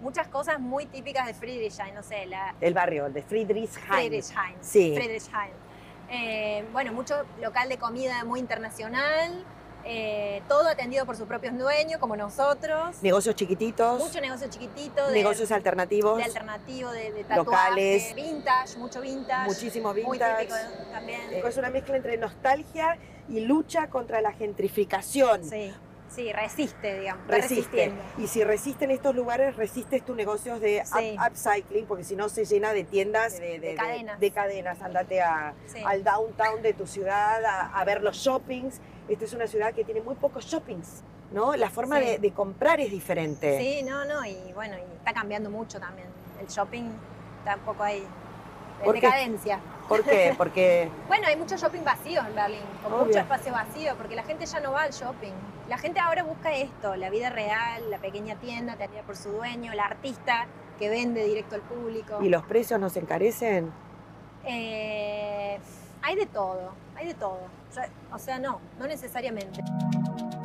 muchas cosas muy típicas de Friedrichshain, no sé, El barrio de Friedrichshain. Friedrichshain. Sí. Friedrichshain. Bueno, mucho local de comida muy internacional, todo atendido por sus propios dueños, como nosotros. Negocios chiquititos. Mucho negocio chiquitito. Negocios alternativos. De alternativo, de tatuaje. Locales. Vintage, mucho vintage. Muchísimo vintage. Muy típico también. Es una mezcla entre nostalgia y lucha contra la gentrificación. Sí. Sí, resiste, digamos. Resiste. Y si resisten estos lugares, resistes tus negocios de upcycling, porque si no se llena de tiendas de cadenas. De cadenas. Andate al downtown de tu ciudad, a ver los shoppings. Esta es una ciudad que tiene muy pocos shoppings, ¿no? La forma de comprar es diferente. Sí, y bueno, y está cambiando mucho también. El shopping está un poco ahí en decadencia. ¿Por qué? Porque... Bueno, hay muchos shopping vacíos en Berlín, con mucho espacio vacío, porque la gente ya no va al shopping. La gente ahora busca esto, la vida real, la pequeña tienda atendida por su dueño, el artista que vende directo al público. ¿Y los precios no se encarecen? Hay de todo, hay de todo. O sea, no necesariamente.